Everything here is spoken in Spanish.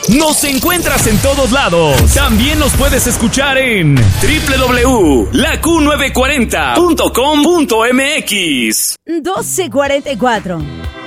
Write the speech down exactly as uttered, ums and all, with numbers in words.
Nos encuentras en todos lados. También nos puedes escuchar en doble u doble u doble u punto la Q novecientos cuarenta punto com punto m x. doce cuarenta y cuatro.